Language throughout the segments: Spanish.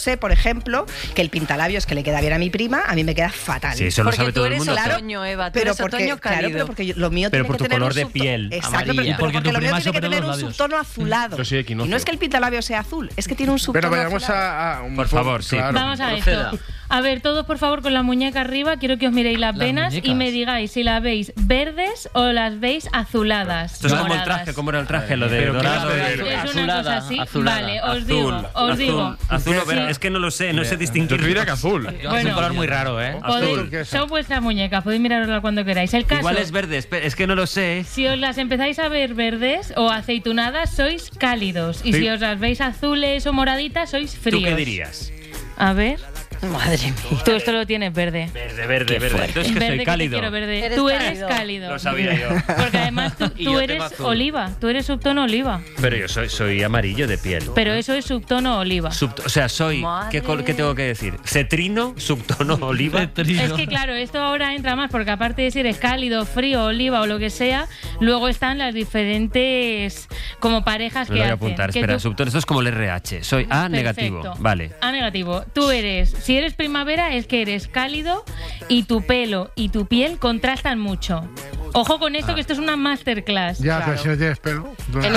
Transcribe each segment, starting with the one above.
sé, por ejemplo, que el pintalabios que le queda bien a mi prima, a mí me queda fatal. Sí, eso lo sabe todo el mundo. Porque tú eres otoño, Eva, tú eres otoño cálido. Claro, pero porque lo mío tiene por que tu tener color un de piel. Exacto, amarilla. pero porque lo mío tiene que tener un labios. subtono azulado. Yo soy equinoccio. Y no es que el pintalabios sea azul, es que tiene un subtono Pero vayamos azulado. a por favor, sí. claro. Vamos a esto. A ver, todos por favor con la muñeca arriba, quiero que os miréis las venas muñecas. y me digáis si las veis verdes o las veis azuladas. Esto es como el moradas. traje, como era el traje, lo de Pero dorado. Es una cosa así. azulada. Vale, os digo. Azul o Sí. verde. Es que no lo sé, no sé Yo distinguir. te diría que azul. Es un color muy raro, ¿eh? Son vuestras muñecas, podéis miraroslas cuando queráis. El caso, Igual es verde, es que no lo sé. si os las empezáis a ver verdes o aceitunadas, sois cálidos. Y Sí. si os las veis azules o moraditas, sois fríos. ¿Tú qué dirías? A ver, Madre mía. tú esto lo tienes verde. Verde. Entonces que Verde, soy que cálido. te quiero verde. Eres Tú cálido. eres cálido. Lo sabía yo. Porque además Y tú yo eres tengo azul. oliva, tú eres subtono oliva. Pero yo soy amarillo de piel. Pero eso es subtono oliva. O sea, soy... Madre. ¿Qué tengo que decir? ¿Cetrino? ¿Subtono oliva? Es que claro, esto ahora entra más porque aparte de si eres cálido, frío, oliva o lo que sea, luego están las diferentes como parejas Me que lo voy a hacen. apuntar. Que Espera, tú- subtono. Esto es como el RH. Soy A negativo. Perfecto. Vale. A negativo. Tú si eres primavera es que eres cálido y tu pelo y tu piel contrastan mucho. Ojo con esto, que esto es una masterclass. Ya, pero si no tienes pelo.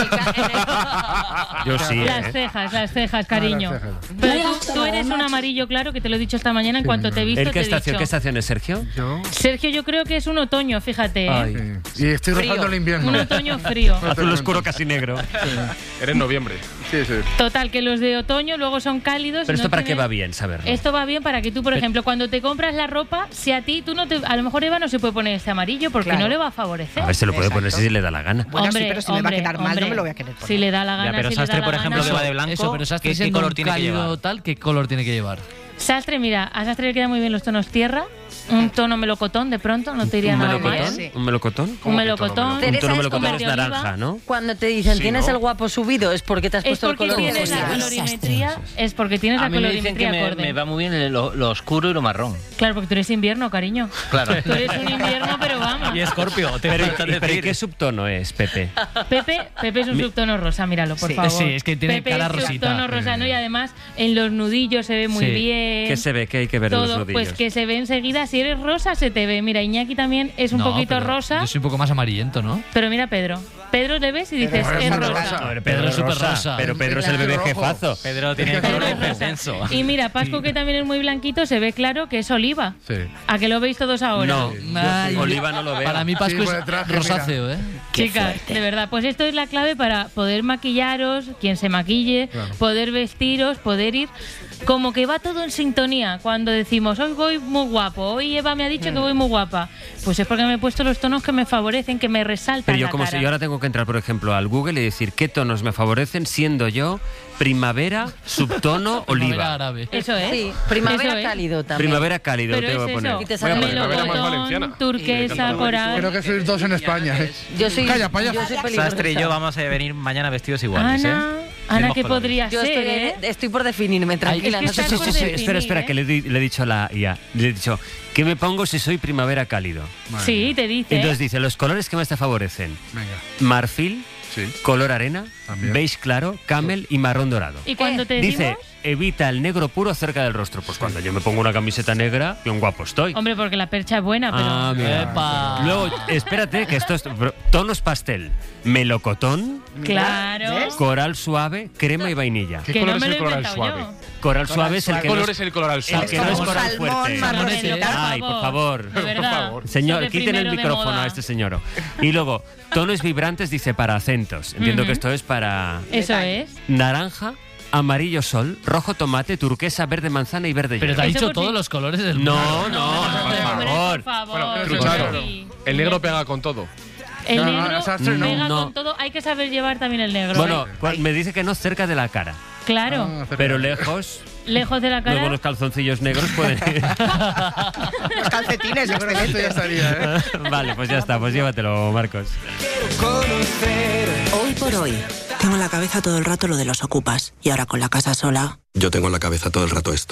Yo sí, Las cejas, cariño. las cejas. Pero tú eres un amarillo claro que te lo he dicho esta mañana en cuanto te he visto. ¿El qué te he dicho. estación? ¿Qué estación es, Sergio? Yo. Sergio, yo creo que es un otoño, fíjate. Ay. Sí. Y estoy rozando el invierno. Un otoño frío. Azul oscuro casi negro. Eres noviembre. Sí. Total, que los de otoño luego son cálidos. Pero y esto no para qué tienen- va bien saberlo. Esto va bien para que tú, por ejemplo, cuando te compras la ropa, si a ti a lo mejor Eva no se puede poner este amarillo porque Claro. no le va a favorecer. A ver, se lo puede poner Exacto. si le da la gana. Bueno, sí, pero si me va a quedar mal, no me lo voy a querer poner. Si le da la gana, Ya, pero si Sastre, le da por la ejemplo, gana. que va de blanco, Eso, pero Sastre ¿qué siendo color un tiene que cálido llevar? tal, ¿qué color tiene que llevar? Sastre, mira, a Sastre le quedan muy bien los tonos tierra, un tono melocotón de pronto, no te iría ¿Un nada melocotón? mal. Sí. ¿Un melocotón? Un melocotón. Un Teresa tono es melocotón como es de oliva. naranja, ¿no? Cuando te dicen, Sí, tienes ¿no? el guapo subido, es porque te has Es puesto el porque color tienes la rojo. colorimetría, es porque tienes la A mí me dicen que colorimetría me acorde. va muy bien lo oscuro y lo marrón. Claro, porque tú eres invierno, cariño. Claro. Tú eres un invierno, pero vamos. Y Escorpio, te Pero, falta ¿y decir. qué subtono es, Pepe? Pepe es un subtono rosa, míralo, por Sí. favor. Sí, es que tiene Pepe cara es rosita. subtono rosa, ¿no? Y además en los nudillos se ve muy Sí. bien. ¿Qué se ve? ¿Qué hay que ver en los Todo, nudillos? pues que se ve enseguida. Si eres rosa, se te ve. Mira, Iñaki también es un No, poquito pero rosa. Yo soy un poco más amarillento, ¿no? Pero mira Pedro. Pedro le ves y dices, Pedro es es rosa. rosa. A ver, Pedro es súper rosa, rosa. Pero Pedro es el bebé rojo. jefazo. Pedro tiene Es que color de Pedro es rosa. descenso. Y mira, Pascu, que también es muy blanquito, se ve claro que es oliva. Sí. ¿A que lo veis todos ahora? No, Ay, Oliva no lo veo. Para mí Pascu Sí, por es el traje, rosáceo, ¿eh? Chicas, de verdad, pues esto es la clave para poder maquillaros, quien se maquille, Claro. poder vestiros, poder ir como que va todo en sintonía. Cuando decimos, hoy voy muy guapo, hoy Eva me ha dicho que voy muy guapa, pues es porque me he puesto los tonos que me favorecen, que me resaltan Pero yo la como cara. si yo ahora tengo que entrar, por ejemplo, al Google y decir qué tonos me favorecen, siendo yo primavera, subtono, Primavera oliva. árabe. Eso es. Sí, primavera Eso es. cálido también. Primavera cálido, Pero tengo es que poner. eso. Y te Voy a sale poner. Primavera más Melocotón, valenciana. turquesa, Creo coral. que sois dos en España, ¿eh? Yo soy, Calla, payaso. yo soy peligrosa. Sastre y yo vamos a venir mañana vestidos iguales, Ana, ¿eh? Ana, Mismos ¿qué colores. podría Yo ser, eh? estoy por definirme, tranquila. es que no te estás por preocupes. definir, Espera, que le he dicho a la IA. Le he dicho, ¿qué me pongo si soy primavera cálido? Sí, te dice. Entonces dice, los colores que más te favorecen. Venga. Marfil, Sí. color arena, También. beige claro, camel y marrón dorado. Y cuando te Dice, decimos, evita el negro puro cerca del rostro. Pues cuando yo me pongo una camiseta negra, bien guapo estoy. hombre, porque la percha es buena, pero... Ah, mira. Epa. Luego, espérate, que esto es tonos pastel, melocotón, Claro. ¿Ves? coral suave, crema y vainilla. ¿Qué Que color no es me lo el he coral inventado suave? yo. Coral suave es el ¿Qué que no color es, es el coral el suave? que no es como coral salmón, fuerte. marronete. Ay, por favor. De verdad. favor. Señor, Soy de quiten el primero de micrófono moda. a este señor. Y luego, tonos vibrantes dice para acentos. Entiendo que esto es para Eso es. naranja, amarillo sol, rojo tomate, turquesa, verde manzana y verde Pero te hielo. ha Eso dicho por todos ti. los colores del mundo. No, Hombre, por favor. por favor. Bueno, Truchado. Sí. El negro pega con todo. El No, negro Sastre no. pega No. con todo. Hay que saber llevar también el negro. Bueno, ¿eh? me dice que no cerca de la cara, Claro. Ah, pero lejos. Lejos de la cara. Luego los calzoncillos negros pueden ir. Los calcetines, Yo creo que esto ya estaría, ¿eh? Vale, pues ya está, pues llévatelo, Marcos. Hoy por hoy, tengo en la cabeza todo el rato lo de los ocupas. Y ahora con la casa sola... Yo tengo en la cabeza todo el rato esto.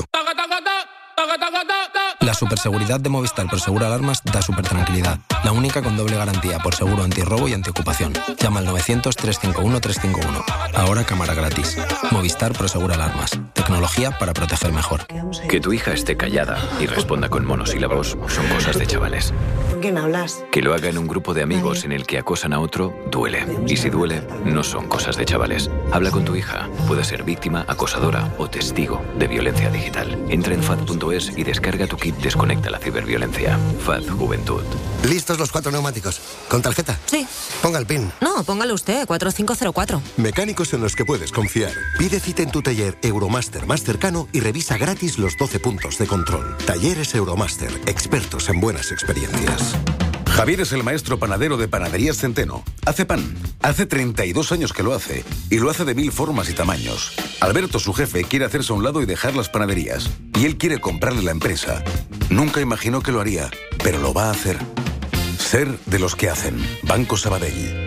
La superseguridad de Movistar Prosegur Alarmas da súper tranquilidad. La única con doble garantía por seguro antirrobo y antiocupación. Llama al 900 351 351. Ahora cámara gratis. Movistar Prosegur Alarmas. Te tecnología para proteger mejor. Que tu hija esté callada y responda con monosílabos son cosas de chavales. ¿Con quién hablas? Que lo haga en un grupo de amigos en el que acosan a otro, duele. Y si duele, no son cosas de chavales. Habla con tu hija. Puede ser víctima, acosadora o testigo de violencia digital. Entra en FAD.es y descarga tu kit Desconecta la ciberviolencia. FAD Juventud. ¿Listos los 4 neumáticos? ¿Con tarjeta? Sí. Ponga el PIN. No, póngalo usted, 4504. Mecánicos en los que puedes confiar. Pide cita en tu taller Euromaster más cercano y revisa gratis los 12 puntos de control. Talleres Euromaster, expertos en buenas experiencias. Javier es el maestro panadero de Panaderías Centeno. Hace pan. Hace 32 años que lo hace. Y lo hace de 1000 formas y tamaños. Alberto, su jefe, quiere hacerse a un lado y dejar las panaderías. Y él quiere comprarle la empresa. Nunca imaginó que lo haría, pero lo va a hacer. Ser de los que hacen. Banco Sabadell.